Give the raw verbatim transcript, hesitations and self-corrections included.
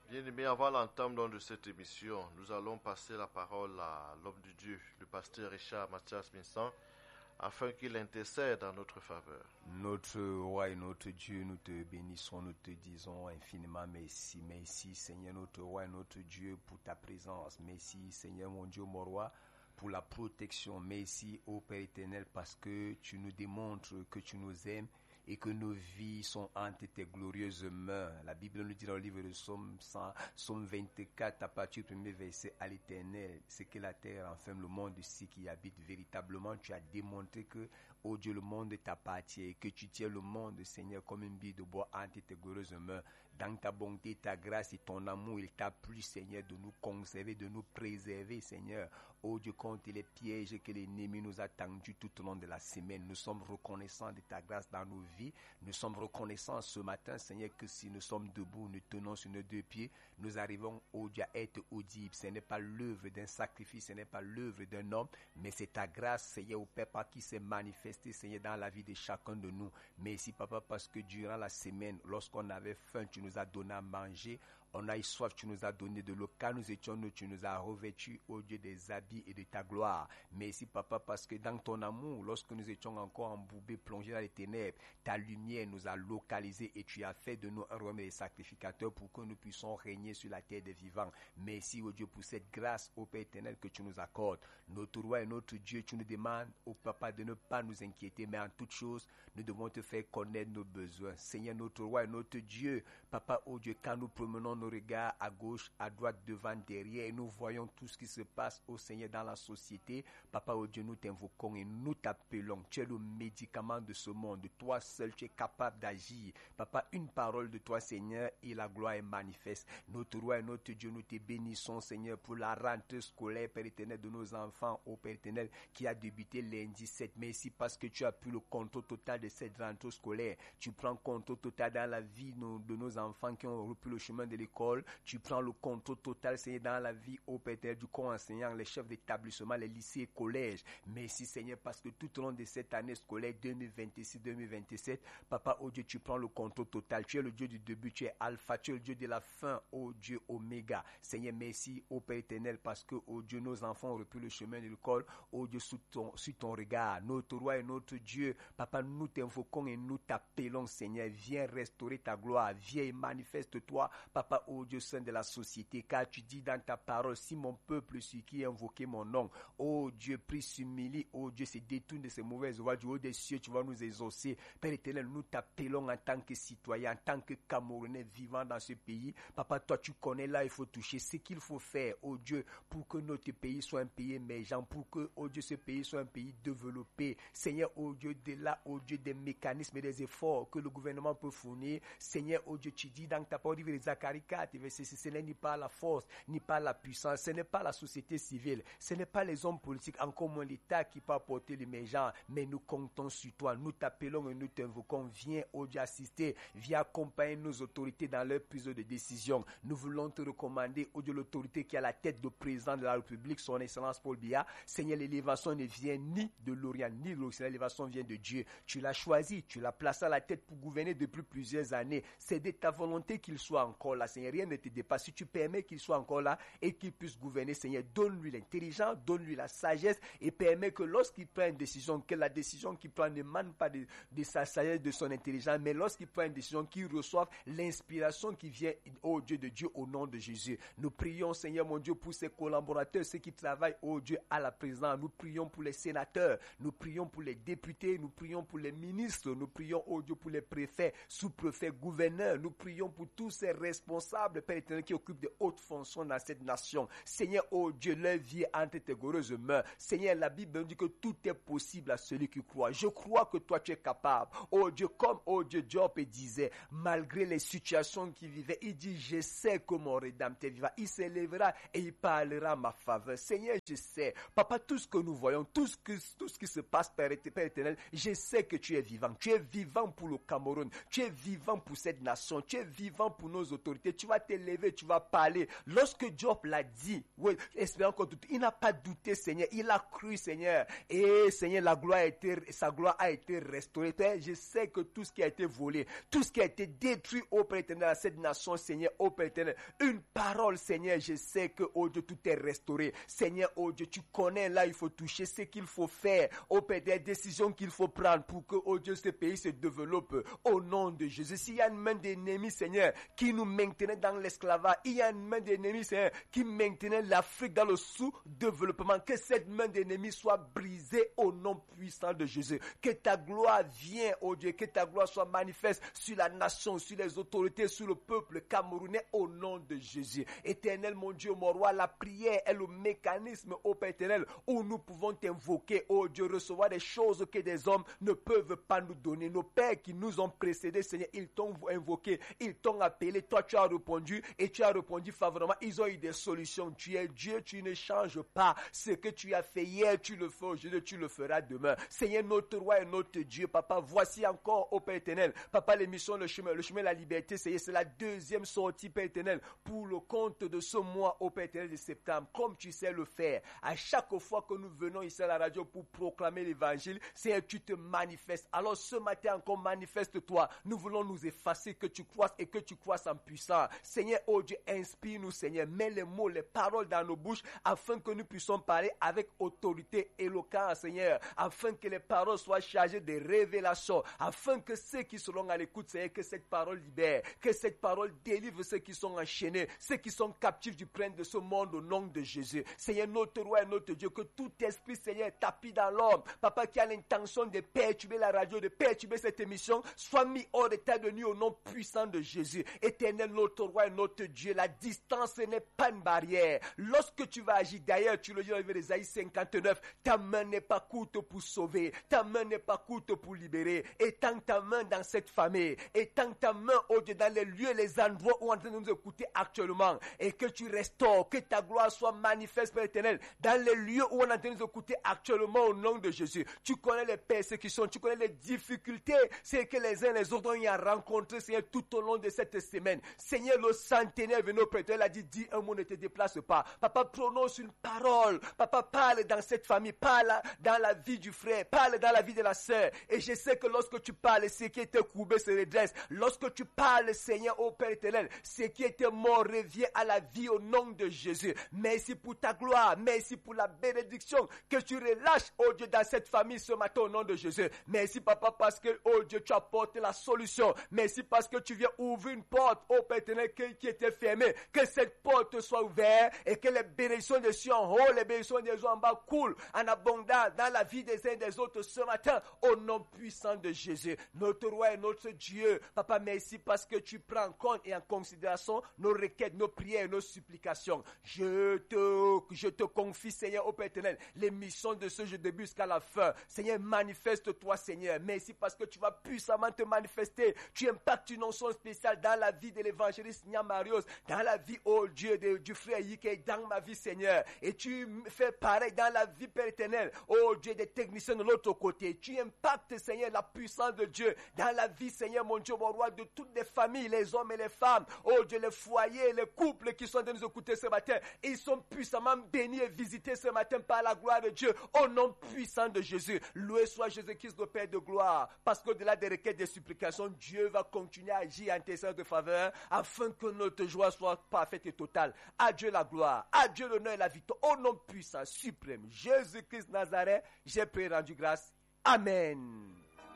Bien-aimés, avant l'entame donc de cette émission, nous allons passer la parole à l'homme de Dieu, le pasteur Richard Mathias Vincent, afin qu'il intercède en notre faveur. Notre roi et notre Dieu, nous te bénissons, nous te disons infiniment merci. Merci Seigneur notre roi et notre Dieu pour ta présence. Merci Seigneur mon Dieu, mon roi, pour la protection. Merci ô Père éternel parce que tu nous démontres que tu nous aimes et que nos vies sont entre tes glorieuses mains. La Bible nous dit dans le livre de Psaume, cent, Psaume vingt-quatre, à partir du premier verset, à l'Éternel, c'est que la terre enferme le monde ici qui habite véritablement. Tu as démontré que, ô Dieu, le monde t'appartient et que tu tiens le monde, Seigneur, comme une bille de bois entre tes glorieuses mains. Dans ta bonté, ta grâce et ton amour, il t'a plu, Seigneur, de nous conserver, de nous préserver, Seigneur. Ô Dieu, contre les pièges que l'ennemi nous a tendus tout au long de la semaine, nous sommes reconnaissants de ta grâce dans nos vies. Nous sommes reconnaissants ce matin, Seigneur, que si nous sommes debout, nous tenons sur nos deux pieds, nous arrivons, ô Dieu, à être audibles. Ce n'est pas l'œuvre d'un sacrifice, ce n'est pas l'œuvre d'un homme, mais c'est ta grâce, Seigneur, au Père, qui s'est manifestée, Seigneur, dans la vie de chacun de nous. Merci, Papa, parce que durant la semaine, lorsqu'on avait faim, tu nous as donné à manger. On a eu soif, tu nous as donné de l'eau. Quand nous étions nous, tu nous as revêtus, ô Dieu, des habits et de ta gloire. Merci, Papa, parce que dans ton amour, lorsque nous étions encore embourbés, plongés dans les ténèbres, ta lumière nous a localisés et tu as fait de nous un royaume des sacrificateurs pour que nous puissions régner sur la terre des vivants. Merci, ô Dieu, pour cette grâce, ô Père éternel, que tu nous accordes. Notre roi et notre Dieu, tu nous demandes, ô Papa, de ne pas nous inquiéter, mais en toute chose, nous devons te faire connaître nos besoins. Seigneur, notre roi et notre Dieu, Papa, ô Dieu, quand nous promenons nos regards à gauche, à droite, devant, derrière, et nous voyons tout ce qui se passe, ô Seigneur, dans la société, Papa, ô Dieu, nous t'invoquons et nous t'appelons. Tu es le médicament de ce monde. Toi seul, tu es capable d'agir. Papa, une parole de toi, Seigneur, et la gloire est manifeste. Notre roi et notre Dieu, nous te bénissons, Seigneur, pour la rentrée scolaire, Père éternel, de nos enfants, ô Père éternel, qui a débuté lundi sept. Merci parce que tu as pris le contrôle total de cette rentrée scolaire. Tu prends le contrôle total dans la vie de nos enfants qui ont repris le chemin de l'école. Tu prends le contrôle total, Seigneur, dans la vie, ô Père éternel, du corps enseignant, les chefs d'établissement, les lycées et collèges. Merci, Seigneur, parce que tout au long de cette année scolaire deux mille vingt-six deux mille vingt-sept, Papa, ô Dieu, tu prends le contrôle total. Tu es le Dieu du début, tu es Alpha, tu es le Dieu de la fin, ô Dieu, Oméga. Seigneur, merci, ô Père éternel, parce que, ô Dieu, nos enfants ont repris le chemin de l'école, ô Dieu, sous ton, sous ton regard. Notre roi et notre Dieu, Papa, nous t'invoquons et nous t'appelons, Seigneur. Viens restaurer ta gloire, viens et manifeste-toi, Papa, ô Dieu, Saint de la société, car tu dis dans ta parole, si mon peuple, celui qui a invoqué mon nom, ô Dieu, prie, s'humilie, ô Dieu, se détourne de ces mauvaises voies, du haut des cieux, tu vas nous exaucer. Père éternel, nous t'appelons en tant que citoyens, en tant que Camerounais vivant dans ce pays. Papa, toi, tu connais là, il faut toucher ce qu'il faut faire, ô Dieu, pour que notre pays soit un pays émergent, pour que, ô Dieu, ce pays soit un pays développé. Seigneur, ô Dieu, de là, ô Dieu, des mécanismes et des efforts que le gouvernement peut fournir. Seigneur, ô Dieu, tu dis dans ta parole, Zacharie quatre, verset six, ce n'est ni par la force, ni par la puissance, ce n'est pas la société civile, ce n'est pas les hommes politiques, encore moins l'État qui peut apporter l'émergence, mais nous comptons sur toi, nous t'appelons et nous t'invoquons, viens, ô Dieu, assister, viens accompagner nos autorités dans leur prise de décision. Nous voulons te recommander, ô Dieu, l'autorité qui a la tête de président de la République, son excellence Paul Biya. Seigneur, l'élévation ne vient ni de l'Orient, ni de l'Occident, l'élévation vient de Dieu. Tu l'as choisi, tu l'as placé à la tête pour gouverner depuis plusieurs années. C'est de ta volonté qu'il soit encore là, Seigneur, rien ne te dépasse. Si tu permets qu'il soit encore là et qu'il puisse gouverner, Seigneur, donne-lui l'intelligence, donne-lui la sagesse et permets que lorsqu'il prend une décision, que la décision qu'il prend ne manque pas de, de sa sagesse, de son intelligence, mais lorsqu'il prend une décision, qu'il reçoive l'inspiration qui vient, ô Dieu de Dieu, au nom de Jésus. Nous prions, Seigneur mon Dieu, pour ses collaborateurs, ceux qui travaillent, ô Dieu, à la présidence. Nous prions pour les sénateurs, nous prions pour les députés, nous prions pour les ministres, nous prions, ô Dieu, pour les préfets, sous-préfets, gouverneurs, nous prions pour tous ces responsables, Père éternel, qui occupent de hautes fonctions dans cette nation. Seigneur, ô Dieu, leur vie est entre tes glorieuses mains. Seigneur, la Bible nous dit que tout est possible à celui qui croit. Je crois que toi, tu es capable. Oh Dieu, comme, oh Dieu, Job disait, malgré les situations qu'il vivait, il dit, je sais que mon Rédempteur vivra. Il s'élèvera et il parlera en ma faveur. Seigneur, je sais. Papa, tout ce que nous voyons, tout ce, que, tout ce qui se passe, Père éternel, je sais que tu es vivant. Tu es vivant pour le Cameroun. Tu es vivant pour cette nation. Tu es vivant pour nos autorités. tu vas te lever, tu vas parler. Lorsque Job l'a dit, oui, espérons qu'on doute, il n'a pas douté, Seigneur, il a cru, Seigneur. Et Seigneur, la gloire a été, sa gloire a été restaurée. Père, je sais que tout ce qui a été volé, tout ce qui a été détruit, ô Père éternel, à cette nation, Seigneur, ô Père éternel, une parole, Seigneur, je sais que, oh Dieu, tout est restauré. Seigneur, oh Dieu, tu connais là, il faut toucher ce qu'il faut faire, ô Père, des décisions qu'il faut prendre pour que, oh Dieu, ce pays se développe au nom de Jésus. S'il y a une main d'ennemis, Seigneur, qui nous maintenait dans l'esclavage, il y a une main d'ennemis, Seigneur, qui maintenait l'Afrique dans le sous-développement, que cette main d'ennemis soit brisée au nom puissant de Jésus. Que ta gloire vienne, oh Dieu, que ta gloire soit manifeste sur la nation, sur les autorités, sur le peuple camerounais au nom de Jésus. Éternel, mon Dieu, mon roi, la prière est le mécanisme, ô Père éternel, où nous pouvons t'invoquer, ô Dieu, recevoir des choses que des hommes ne peuvent pas nous donner. Nos pères qui nous ont précédés, Seigneur, ils t'ont invoqué, ils t'ont appelé, toi tu as répondu et tu as répondu favorablement. Ils ont eu des solutions. Tu es Dieu, tu ne changes pas. Ce que tu as fait hier, tu le fais aujourd'hui, tu le feras demain. Seigneur, notre roi et notre Dieu, Papa, voici encore, ô Père éternel, Papa, l'émission, le chemin, le chemin de la liberté, Seigneur, c'est la deuxième sortie, Père éternel, pour le compte de ce mois, ô Père éternel, de septembre, comme tu sais le faire. À chaque fois que nous venons ici à la radio pour proclamer l'évangile, Seigneur, tu te manifestes. Alors ce matin encore, manifeste-toi. Nous voulons nous effacer, que tu croisses et que tu croisses en puissance. Seigneur, oh Dieu, inspire-nous, Seigneur. Mets les mots, les paroles dans nos bouches, afin que nous puissions parler avec autorité, éloquence, Seigneur. Afin que les paroles soient chargées de révélations. Afin que ceux qui seront à l'écoute, Seigneur, que cette parole libère. Que cette parole délivre ceux qui sont enchaînés, ceux qui sont captifs du prince de ce monde au nom de Jésus. Seigneur, notre roi et notre Dieu, que tout esprit, Seigneur, tapis dans l'homme, Papa, qui a l'intention de perturber la radio, de perturber cette émission, soit mis hors d'état de nuit au nom puissant de Jésus. Éternel, notre roi et notre Dieu, la distance n'est pas une barrière. Lorsque tu vas agir, d'ailleurs, tu le dis dans le livre d'Ésaïe cinquante-neuf, ta main n'est pas courte pour sauver, ta main n'est pas courte pour libérer. Étends ta main dans cette famille, étends ta main, oh Dieu, dans les lieux, les endroits où on est en train de nous écouter actuellement, et que tu restaures, que ta gloire soit manifeste, Père éternel, dans les lieux où on est en train de nous écouter actuellement au nom de Jésus. Tu connais les persécutions, tu connais les difficultés, c'est que les uns et les autres ont y a rencontré, Seigneur, tout au long de cette semaine. Seigneur, le centenaire venu au Père éternel a dit, dis un mot, ne te déplace pas. Papa, prononce une parole. Papa, parle dans cette famille, parle dans la vie du frère, parle dans la vie de la sœur. Et je sais que lorsque tu parles, ce qui était courbé se redresse. Lorsque tu parles, Seigneur, au Père éternel, ce qui était mort revient à la vie au nom de Jésus. Merci pour ta gloire, merci pour la bénédiction que tu relâches, oh Dieu, dans cette famille ce matin au nom de Jésus. Merci, Papa, parce que, oh Dieu, tu apportes la solution. Merci parce que tu viens ouvrir une porte, oh Père éternel, qui, qui était fermée. Que cette porte soit ouverte et que les bénédictions des cieux en haut, les bénédictions des eaux en bas coulent en abondance dans la vie des uns et des autres ce matin au nom puissant de Jésus. Notre roi et notre Dieu, Papa, merci parce que tu prends en compte et en considération nos requêtes, nos prières et nos supplications. Je te, je te confie, Seigneur, au Père éternel, les missions de ce jeu début jusqu'à la fin. Seigneur, manifeste-toi, Seigneur. Merci parce que tu vas puissamment te manifester. Tu impactes une onction spéciale dans la vie de l'évangéliste Niamarios, dans la vie, oh Dieu, de, du frère Yike, dans ma vie, Seigneur. Et tu fais pareil dans la vie, Père éternel, oh Dieu, des techniciens de l'autre côté. Tu impactes, Seigneur, la puissance de Dieu dans la vie, Seigneur, mon Dieu, mon roi, de toutes les familles, les hommes et les femmes. Oh Dieu, les foyers, les couples qui sont en train de nous écouter ce matin. Ils sont puissamment bénis et visités ce matin par la gloire de Dieu, au nom puissant de Jésus. Loué soit Jésus-Christ, le Père de gloire, parce qu'au-delà des requêtes, des supplications, Dieu va continuer à agir en tes sens de faveur, afin que notre joie soit parfaite et totale. À Dieu la gloire, à Dieu l'honneur et la victoire, au nom puissant, suprême, Jésus-Christ Nazareth, j'ai prié, rendu grâce. Amen.